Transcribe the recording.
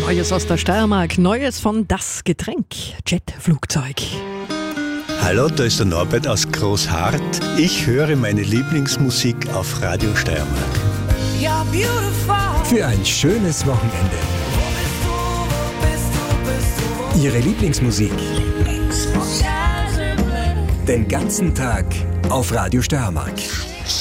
Neues aus der Steiermark, Neues von Das Getränk, Jetflugzeug. Hallo, da ist der Norbert aus Großhardt. Ich höre meine Lieblingsmusik auf Radio Steiermark. Für ein schönes Wochenende. Ihre Lieblingsmusik. Den ganzen Tag auf Radio Steiermark.